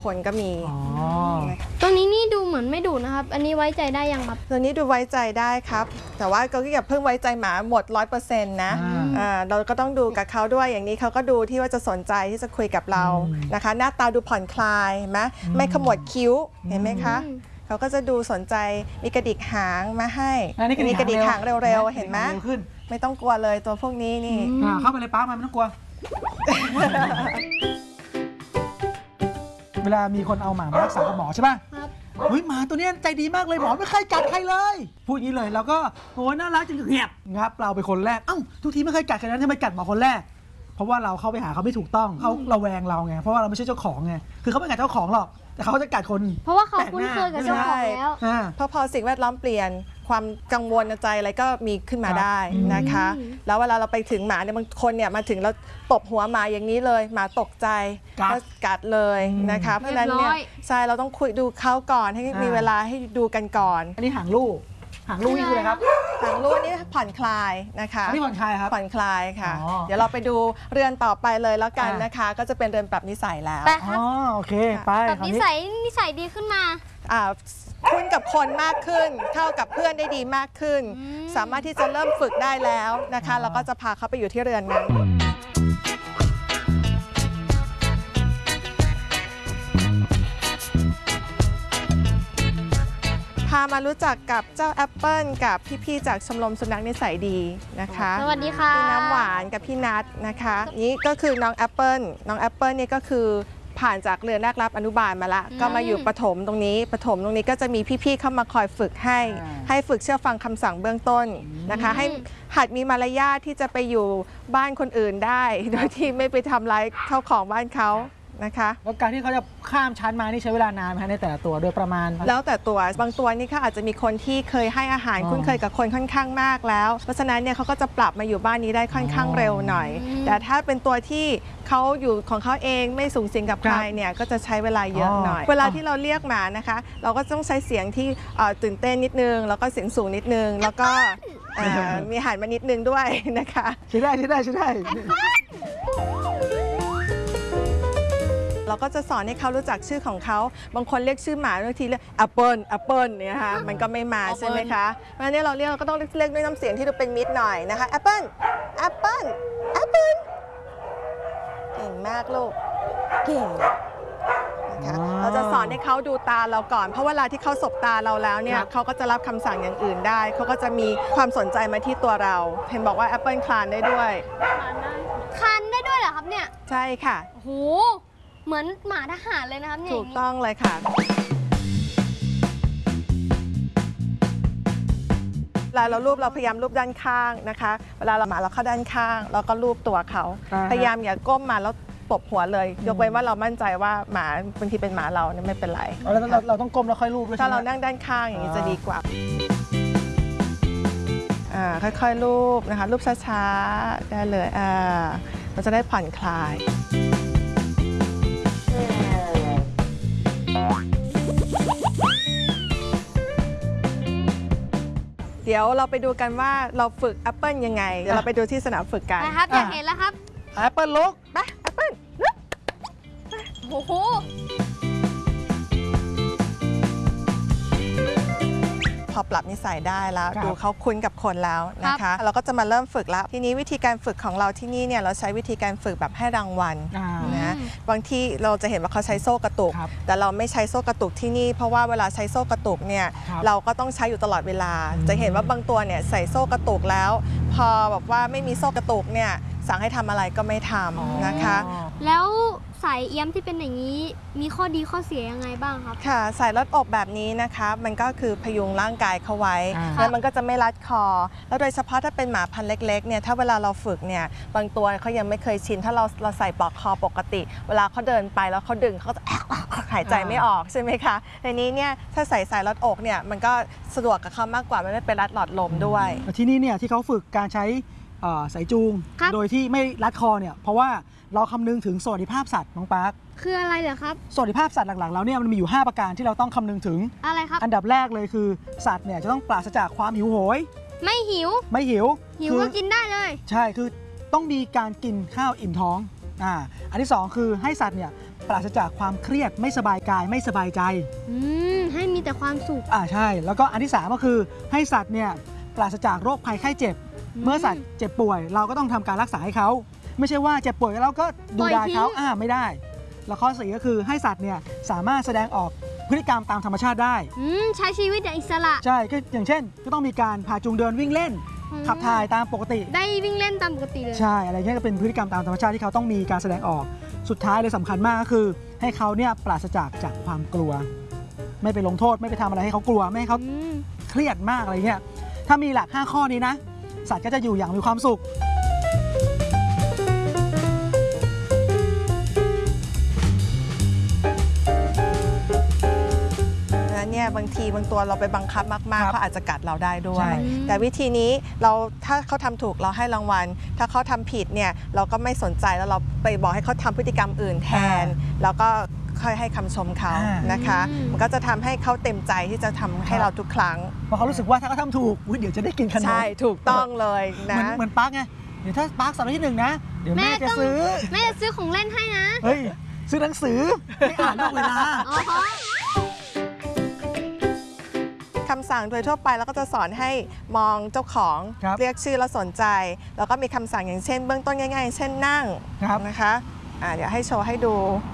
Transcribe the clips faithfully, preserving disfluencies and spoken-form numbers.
คนก็มีตัวนี้นี่ดูเหมือนไม่ดุนะครับอันนี้ไว้ใจได้ยังครับตัวนี้ดูไว้ใจได้ครับแต่ว่าก็อย่าเพิ่งไว้ใจหมาหมด ร้อยเปอร์เซ็นต์ นะอ่าเราก็ต้องดูกับเขาด้วยอย่างนี้เขาก็ดูที่ว่าจะสนใจที่จะคุยกับเรานะคะหน้าตาดูผ่อนคลายไหมไม่ขมวดคิ้วเห็นไหมคะเขาก็จะดูสนใจมีกระดิกหางมาให้มีกระดิกหางเร็วๆเห็นไหมไม่ต้องกลัวเลยตัวพวกนี้นี่เข้าไปเลยป้ามันไม่ต้องกลัวเวลามีคนเอาหมามารักษากับหมอใช่ป่ะครับเฮ้ยหมาตัวนี้ใจดีมากเลยหมอไม่เคยกัดใครเลยพูดอย่างนี้เลยแล้วก็โอ้ยน่ารักจนเงียบงับเราเป็นคนแรกเอ้าทุกทีไม่เคยกัดใครนั้นทำไมกัดหมอคนแรกเพราะว่าเราเข้าไปหาเขาไม่ถูกต้องเขาระแวงเราไงเพราะว่าเราไม่ใช่เจ้าของไงคือเขาไม่กัดเจ้าของหรอกแต่เขาจะกัดคนเพราะว่าเขาคุ้นเคยกับเจ้าของแล้วเพราะพอสิ่งแวดล้อมเปลี่ยนความกังวลใจอะไรก็มีขึ้นมาได้นะคะแล้วเวลาเราไปถึงหมาเนี่ยบางคนเนี่ยมาถึงแล้วตบหัวหมาอย่างนี้เลยหมาตกใจก็กัดเลยนะคะเพราะฉะนั้นเนี่ยใช่เราต้องคุยดูเขาก่อนให้มีเวลาให้ดูกันก่อนอันนี้หางลูกหางลูกนี่คืออะไรครับหางลูกนี่ผ่อนคลายนะคะนี่ผ่อนคลายครับผ่อนคลายค่ะเดี๋ยวเราไปดูเรือนต่อไปเลยแล้วกันนะคะก็จะเป็นเรือนปรับนิสัยแล้วอ๋อโอเคไปปรับนิสัยนิสัยดีขึ้นมาคุ้นกับคนมากขึ้นเข้ากับเพื่อนได้ดีมากขึ้นสามารถที่จะเริ่มฝึกได้แล้วนะคะแล้วก็จะพาเขาไปอยู่ที่เรือนนั้นพามารู้จักกับเจ้าแอปเปิลกับพี่ๆจากชมรมสุนัขนิสัยดีนะคะสวัสดีค่ะพี่น้ำหวานกับพี่นัทนะคะนี่ก็คือน้องแอปเปิลน้องแอปเปิลนี่ก็คือผ่านจากเรือนแรกรับอนุบาลมาละก็มาอยู่ประถมตรงนี้ประถมตรงนี้ก็จะมีพี่ๆเข้ามาคอยฝึกให้ให้ฝึกเชื่อฟังคำสั่งเบื้องต้นนะคะให้หัดมีมารยาทที่จะไปอยู่บ้านคนอื่นได้โดยที่ไม่ไปทำร้ายเข้าของบ้านเขานะคะแล้วการที่เขาจะข้ามชั้นมานี่ใช้เวลานานไหมในแต่ละตัวโดยประมาณแล้วแต่ตัวบางตัวนี่ค่ะอาจจะมีคนที่เคยให้อาหารคุ้นเคยกับคนค่อนข้างมากแล้วเพราะฉะนั้นเนี่ยเขาก็จะปรับมาอยู่บ้านนี้ได้ค่อนข้างเร็วหน่อยแต่ถ้าเป็นตัวที่เขาอยู่ของเขาเองไม่สูงสิงกับใครเนี่ยก็จะใช้เวลาเยอะหน่อยเวลาที่เราเรียกหมานะคะเราก็ต้องใช้เสียงที่ตื่นเต้นนิดนึงแล้วก็เสียงสูงนิดนึงแล้วก็มีหันมานิดนึงด้วยนะคะใช่ได้ใช่ได้ใช่ได้เราก็จะสอนให้เขารู้จักชื่อของเขาบางคนเรียกชื่อหมาบางทีเรียกแอปเปิลแอปเปิลเนี่ยค่ะมันก็ไม่มาใช่ไหมคะเพราะฉะนั้นเราเรียกเราก็ต้องเรียกด้วยน้ำเสียงที่ดูเป็นมิตรหน่อยนะคะแอปเปิลแอปเปิลแอปเปิลเก่งมากลูกเก่งนะคะเราจะสอนให้เขาดูตาเราก่อนเพราะเวลาที่เขาสบตาเราแล้วเนี่ยเขาก็จะรับคำสั่งอย่างอื่นได้เขาก็จะมีความสนใจมาที่ตัวเราเห็นบอกว่าแอปเปิลคลานได้ด้วยคลานได้ด้วยเหรอครับเนี่ยใช่ค่ะโอ้โหเหมือนหมาทหารเลยนะครับเนี่ยถูกต้องเลยค่ะเวลาเราลูบเราพยายามลูบด้านข้างนะคะเวลาเราหมาเราเข้าด้านข้างเราก็ลูบตัวเขาพยายามอย่าก้มมาแล้วตบหัวเลยยกเว้นว่าเรามั่นใจว่าหมาบางทีเป็นหมาเราเนี่ยไม่เป็นไรเราเราต้องก้มแล้วค่อยลูบด้วยถ้าเรานั่งด้านข้างอย่างนี้จะดีกว่าอ่าค่อยๆลูบนะคะลูบช้าๆได้เลยอ่าเราจะได้ผ่อนคลายเดี๋ยวเราไปดูกันว่าเราฝึกแอปเปิลยังไงเดี๋ยวเราไปดูที่สนามฝึกกันนะครับอยากเห็นแล้วครับแอปเปิลลุกไปแอปเปิลโอ้โหพอปรับนิสัยได้แล้วดูเขาคุ้นกับคนแล้วนะคะเราก็จะมาเริ่มฝึกแล้วทีนี้วิธีการฝึกของเราที่นี่เนี่ยเราใช้วิธีการฝึกแบบให้รางวัลนะบางที่เราจะเห็นว่าเขาใช้โซ่กระตุกแต่เราไม่ใช้โซ่กระตุกที่นี่เพราะว่าเวลาใช้โซ่กระตุกเนี่ยเราก็ต้องใช้อยู่ตลอดเวลาจะเห็นว่าบางตัวเนี่ยใส่โซ่กระตุกแล้วพอแบบว่าไม่มีโซ่กระตุกเนี่ยสั่งให้ทำอะไรก็ไม่ทำนะคะแล้วสายเอี้ยมที่เป็นอย่างนี้มีข้อดีข้อเสียยังไงบ้างครับค่ะสายรัดอกแบบนี้นะคะมันก็คือพยุงร่างกายเขาไว้แล้วมันก็จะไม่รัดคอแล้วโดยเฉพาะถ้าเป็นหมาพันธุ์เล็กๆเนี่ยถ้าเวลาเราฝึกเนี่ยบางตัวเขายังไม่เคยชินถ้าเราเราใส่ปลอกคอปกติเวลาเขาเดินไปแล้วเขาดึงเขาจะหายใจไม่ออกใช่ไหมคะในนี้เนี่ยถ้าใส่สายรัดอกเนี่ยมันก็สะดวกกับเขามากกว่าไม่ได้เป็นรัดหลอดลมด้วยที่นี่เนี่ยที่เขาฝึกการใช้สายจูงโดยที่ไม่รัดคอเนี่ยเพราะว่าเราคำนึงถึงสวัสดิภาพสัตว์น้องปาร์คคืออะไรเหรอครับสวัสดิภาพสัตว์หลักๆแล้วเนี่ยมันมีอยู่ห้าประการที่เราต้องคำนึงถึงอะไรครับอันดับแรกเลยคือสัตว์เนี่ยจะต้องปราศจากความหิวโหยไม่หิวไม่หิวหิวก็กินได้เลยใช่คือต้องมีการกินข้าวอิ่มท้องอ่าอันที่สองคือให้สัตว์เนี่ยปราศจากความเครียดไม่สบายกายไม่สบายใจอืมให้มีแต่ความสุขอ่าใช่แล้วก็อันที่สามก็คือให้สัตว์เนี่ยปราศจากโรคภัยไข้เจ็บอืมเมื่อสัตว์เจ็บป่วยเราก็ต้องทำการรักษาให้เขาไม่ใช่ว่าเจ็บป่วยแล้วก็ดูดายเขาปล่อยทิ้งอ่าไม่ได้ แล้วข้อสี่ก็คือให้สัตว์เนี่ยสามารถแสดงออกพฤติกรรมตามธรรมชาติได้อืมใช้ชีวิตอย่างอิสระใช่ก็อย่างเช่น ก็ต้องมีการพาจูงเดินวิ่งเล่นอืมขับถ่ายตามปกติได้วิ่งเล่นตามปกติเลยใช่อะไรเงี้ยก็เป็นพฤติกรรมตามธรรมชาติที่เขาต้องมีการแสดงออกสุดท้ายเลยสำคัญมากก็คือ ให้เขาเนี่ยปราศจากจากความกลัว ไม่ไปลงโทษไม่ไปทำอะไรให้เขากลัวไม่ให้เขาอืมเครียดมากอะไรเงี้ยถ้ามีหลักห้าข้อนี้นะ สัตว์ก็จะอยู่อย่างมีความสุขเนี่ยบางทีบางตัวเราไปบังคับมากครัๆบเขาอาจจะกัดเราได้ด้วใช่ย แต่วิธีนี้เราถ้าเขาทำถูกเราให้รางวัล ถ้าเขาทำผิดเนี่ยเราก็ไม่สนใจแล้วเราไปบอกให้เขาทำพฤติกรรมอื่นแทน แล้วก็ค่อยให้คำชมเขาอ่านนะคะ มันก็จะทำให้เขาเต็มใจที่จะทำให้เราทุกครั้งเพราะเขารู้สึกว่าถ้าเขาทำถูกอุ๊ยเดี๋ยวจะได้กินขนมใช่ถูกต้องเลยเหนะมือนเหมือนปาร์กไงเดี๋ยวถ้าปาร์กสำเร็จที่หนึ่งนะเดี๋ยวแม่แม่จะต้องซื้อแม่จะซื้อของเล่นให้นะเฮ้ยซื้อหนังสือให้อ่านนอกเวลาอ๋อฮะคำสั่งโดยทั่วไปเราก็จะสอนให้มองเจ้าของครับเรียกชื่อแล้วสนใจ แล้วก็มีคำสั่งอย่างเช่น เบื้องต้นง่ายๆ เช่นนั่งครับนะคะอ่าเดี๋ยวให้โชว์ให้ดู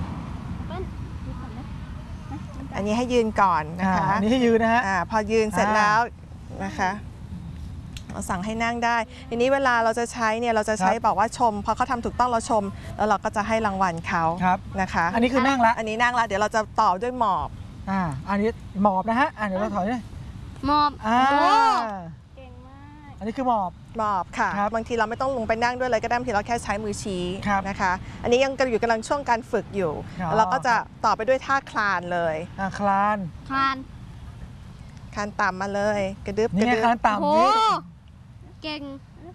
อันนี้ให้ยืนก่อนนะอ่าคะอันนี้ให้ยืนนะฮะอาพอยืนเสร็จอ่าแล้วนะคะเราสั่งให้นั่งได้ทีนี้เวลาเราจะใช้เนี่ยเราจะใช้ครับบอกว่าชมพอเขาทำถูกต้องเราชม แล้วเราก็จะให้รางวัลเขาครับนะคะอันนี้คือนั่งละอันนี้นั่งละเดี๋ยวเราจะต่อด้วยหมอบอ่าอันนี้หมอบนะฮะอ่าเดี๋ยวเราถอยเลยมอบอ่าโอ้เก่งมากอันนี้คือหมอบหมอบค่ะครับบางทีเราไม่ต้องลงไปนั่งด้วยเลยก็ได้บางทีเราแค่ใช้มือชี้ครับนะคะ อันนี้ยังกำลังอยู่กำลังช่วงการฝึกอยู่อ๋อแล้วเราก็จะต่อไปด้วยท่าคลานเลยอ่าคลานคลานคลานต่ำมาเลย กระดึบกนี่ระไงดึบคลานต่ำโอ้นี่เก่ง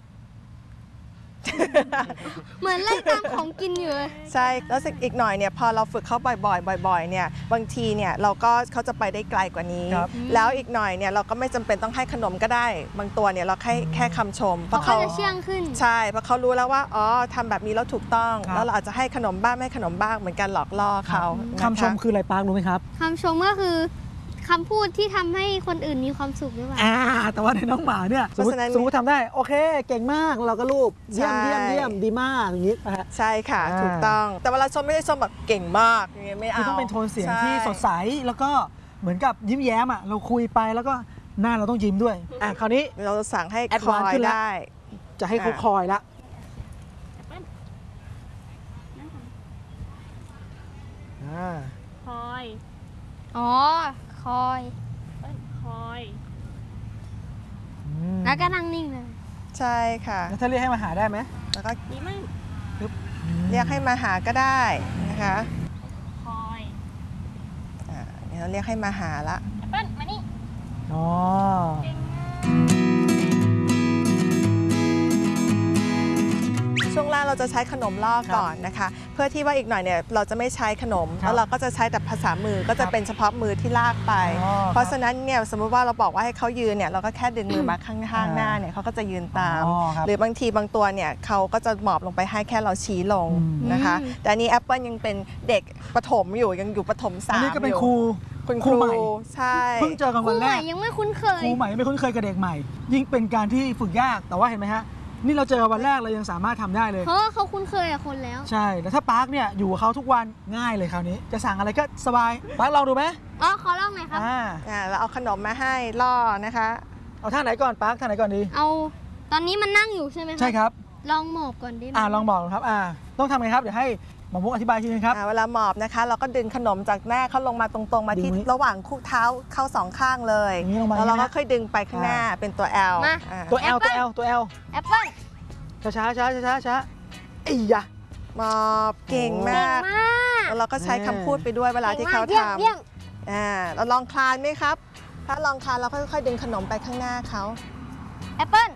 เหมือนไล่ตามของกินอยู่เลยใช่แล้วอีกหน่อยเนี่ยพอเราฝึกเขาบ่อยๆ บ่อยๆเนี่ยบางทีเนี่ยเราก็เขาจะไปได้ไกลกว่านี้ครับแล้วอีกหน่อยเนี่ยเราก็ไม่จำเป็นต้องให้ขนมก็ได้ บางตัวเนี่ยเราแค่แค่คำชมเพราะเขาจะเชื่องขึ้นใช่เพราะเขารู้แล้วว่าอ๋อทำแบบนี้แล้วถูกต้องครับแล้วเราอาจจะให้ขนมบ้างไม่ให้ขนมบ้างเหมือนกันหลอกล่อเขานะะคำชมคืออะไรปาร์กรู้ไหมครับคำชมก็คือคำพูดที่ทำให้คนอื่นมีความสุขหรือเปล่าอ่าแต่ว่าในน้องหมาเนี่ยสมมติสมมติทำได้โอเคเก่งมากเราก็รูปเยี่ยมเยี่ยมเยี่ยมดีมากอย่างนี้นะฮะใช่ค่ะอ่าถูกต้อง แต่เวลาชมไม่ได้ชมแบบเก่งมากอย่างเงี้ยไม่เอาคือต้องเป็นโทนเสียงใช่ที่สดใสแล้วก็เหมือนกับยิ้มแย้มอ่ะเราคุยไปแล้วก็หน้าเราต้องยิ้มด้วยอ่ะคราวนี้เราจะสั่งให้ค Advance อยขึ้นละได้จะให้เขาอ่ะคอยละอ่าคอยอ๋อ คอยคอยอืมแล้วก็นั่งนิ่งเลยใช่ค่ะแล้วถ้าเรียกให้มาหาได้ไหมแล้วก็นี่มั่งเรียกให้มาหาก็ได้นะคะคอยอ่าเดี๋ยวเราเรียกให้มาหาละแอปเปิ้ลมานี่อ๋อเก่งมากช่วงแรกเราจะใช้ขนมล่อก่อนนะคะ เพื่อที่ว่าอีกหน่อยเนี่ยเราจะไม่ใช้ขนมครับแล้วเราก็จะใช้แต่ภาษามือก็จะเป็นเฉพาะมือที่ลากไปอ๋อเพราะฉะนั้นเนี่ยสมมุติว่าเราบอกว่าให้เขายืนเนี่ยเราก็แค่ดึงมือมาข้างข้างหน้าอ่าเนี่ยเขาก็จะยืนตามอ๋อครับหรือบางทีบางตัวเนี่ยเขาก็จะหมอบลงไปให้แค่เราชี้ลงอืมนะคะอืมแต่อันนี้แอปเปิลยังเป็นเด็กประถมอยู่ยังอยู่ประถมสาอันมนี้ก็เป็นอยู่ครูคุณคครูรูใหม่ใช่เพิ่งเจอกันครูวันใหแรม่กยังไม่คุ้นเคยครูใหม่ไม่คุ้นเคยกับเด็กใหม่ ยิ่งเป็นการที่ฝึกยากแต่ว่าเห็นไหมฮะนี่เราเจอวันแรกเรายังสามารถทำได้เลยเพราะว่าเขาคุ้นเคยกับคนแล้วใช่แล้วถ้าปาร์คเนี่ยอยู่กับเขาทุกวันง่ายเลยคราวนี้ จะสั่งอะไรก็สบายปาร์คลองดูไหมอ๋อ ขอลองหน่อยครับอ่าอ่าเราเอาขนมมาให้ล่อนะคะเอาท่าไหนก่อนปาร์คท่าไหนก่อนดีเอา ตอนนี้มันนั่งอยู่ใช่ไหมครับใช่ครับลองหมอบก่อนได้ไหมอ่าลองบอกครับอ่าต้องทำไงครับเดี๋ยวให้หมอมุกอธิบายทีนึงครับอ่าเวลาหมอบนะคะ เราก็ดึงขนมจากหน้าเขาลงมาตรงๆ มาที่ดึงนี้ระหว่างคู่เท้าเข้าสองข้างเลยอย่างนี้ลงมาแล้วเราอย่างนี้ก็นะค่อยดึงไปข้างหน้าอ่าเป็นตัว L มาอ่าตัว L ตัว L ตัว L แอปเปิ้ลช้าช้าช้าช้าช้าช้าไอ้ยะหมอบเก่งมาเก่งกมากแล้วเราก็ใช้แน่คำพูดไปด้วยเวลาที่เขาก่งทมกเยี่ยมำอ่าเราลองคลานไหมครับ ถ้าลองคลานเราค่อยๆดึงขนมไปข้างหน้าเขาแอปเปิ้ล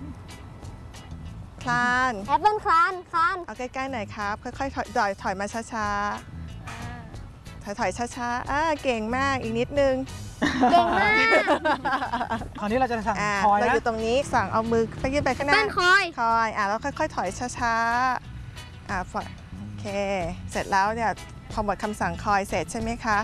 คลานแอปเปิ้ลคลานคลานเอาใกล้ๆหน่อยครับ ค่อยๆถอยถอยถอยมาช้าๆถอยถอยช้าๆอ่าเก่งมากอีกนิดนึงเก่งมากคราวนี้เราจะสั่งอ่าคอยเราอนะยู่ตรงนี้สั่งเอามือไปยื่นไปข้างหแป้น้านคอยคอยอ่ะแล้วค่อยๆ ถอยช้าๆอ่ะฝอยโอเค เสร็จแล้วเนี่ยพพอหมดคำสั่งคอยเสร็จใช่ไหมคะ